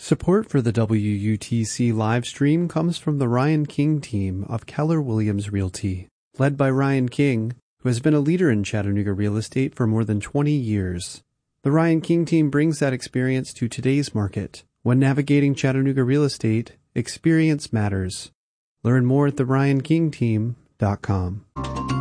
Support for the WUTC live stream comes from the Ryan King team of Keller Williams Realty. Led by Ryan King, who has been a leader in Chattanooga real estate for more than 20 years. The Ryan King team brings that experience to today's market. When navigating Chattanooga real estate, experience matters. Learn more at theryankingteam.com.